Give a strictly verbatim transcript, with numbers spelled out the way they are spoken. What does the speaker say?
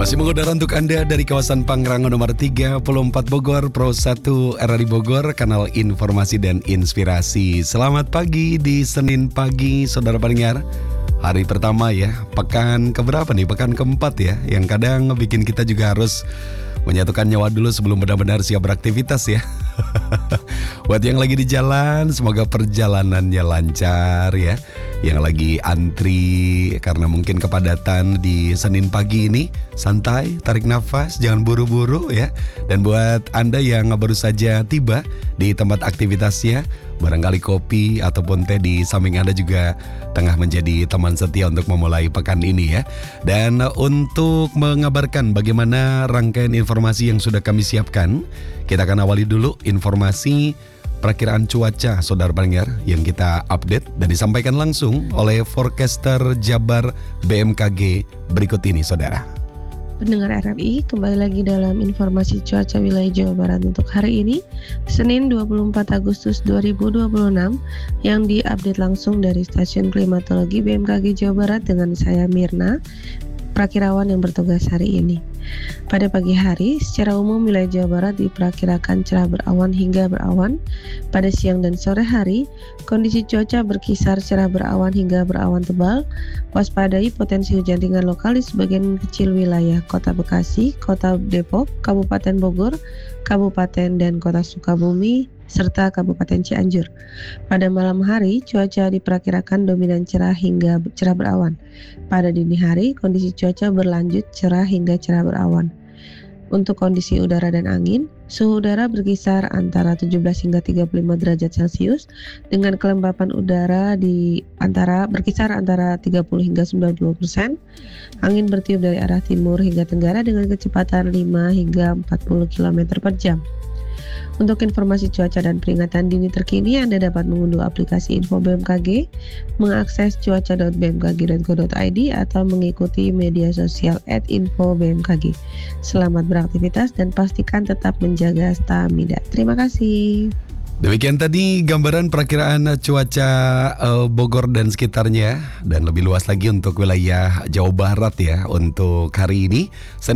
Masih mengudara untuk Anda dari kawasan Pangrango nomor tiga puluh empat Bogor, Pro satu R R I Bogor, kanal informasi dan inspirasi. Selamat pagi di Senin pagi, saudara pendengar. Hari pertama ya, pekan keberapa nih? Pekan keempat ya, yang kadang bikin kita juga harus menyatukan nyawa dulu sebelum benar-benar siap beraktivitas ya. Buat yang lagi di jalan, semoga perjalanannya lancar ya. Yang lagi antri karena mungkin kepadatan di Senin pagi ini, santai, tarik nafas, jangan buru-buru ya. Dan buat Anda yang baru saja tiba di tempat aktivitasnya, barangkali kopi ataupun teh di samping Anda juga tengah menjadi teman setia untuk memulai pekan ini ya. Dan untuk mengabarkan bagaimana rangkaian informasi yang sudah kami siapkan, kita akan awali dulu informasi perakiraan cuaca saudara pendengar yang kita update dan disampaikan langsung oleh forecaster Jabar B M K G berikut ini saudara. Pendengar R R I, kembali lagi dalam informasi cuaca wilayah Jawa Barat untuk hari ini, Senin dua puluh empat Agustus dua ribu dua puluh enam, yang diupdate langsung dari Stasiun Klimatologi B M K G Jawa Barat dengan saya Mirna, perakirawan yang bertugas hari ini. Pada pagi hari, secara umum wilayah Jawa Barat diperkirakan cerah berawan hingga berawan. Pada siang dan sore hari, kondisi cuaca berkisar cerah berawan hingga berawan tebal. Waspadai potensi hujan ringan lokal di sebagian kecil wilayah Kota Bekasi, Kota Depok, Kabupaten Bogor, Kabupaten dan Kota Sukabumi, serta Kabupaten Cianjur. Pada malam hari, cuaca diperkirakan dominan cerah hingga cerah berawan. Pada dini hari, kondisi cuaca berlanjut cerah hingga cerah berawan. Untuk kondisi udara dan angin, suhu udara berkisar antara tujuh belas hingga tiga puluh lima derajat Celcius dengan kelembapan udara di antara berkisar antara tiga puluh hingga sembilan puluh persen. Angin bertiup dari arah timur hingga tenggara dengan kecepatan lima hingga empat puluh kilometer per jam. Untuk informasi cuaca dan peringatan dini terkini, Anda dapat mengunduh aplikasi Info B M K G, mengakses cuaca dot b m k g dot go dot i d atau mengikuti media sosial et info b m k g. Selamat beraktivitas dan pastikan tetap menjaga stamina. Terima kasih. Demikian tadi gambaran perakiraan cuaca uh, Bogor dan sekitarnya, dan lebih luas lagi untuk wilayah Jawa Barat ya untuk hari ini.